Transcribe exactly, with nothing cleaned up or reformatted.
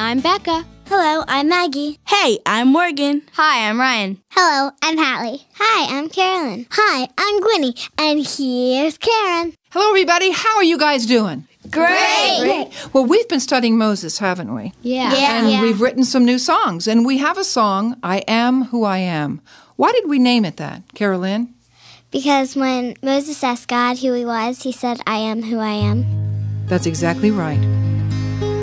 I'm Becca. Hello, I'm Maggie. Hey, I'm Morgan. Hi, I'm Ryan. Hello, I'm Hallie. Hi, I'm Carolyn. Hi, I'm Gwynnie. And here's Karen. Hello, everybody. How are you guys doing? Great. Great. Well, we've been studying Moses, haven't we? Yeah. Yeah. And we've written some new songs. And we have a song, I Am Who I Am. Why did we name it that, Carolyn? Because when Moses asked God who he was, he said, I am who I am. That's exactly right.